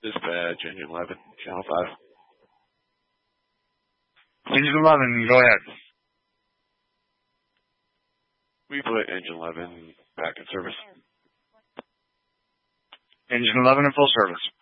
Dispatch, Engine 11, Channel 5. Engine 11, go ahead. We put Engine 11 back in service. Engine 11 in full service.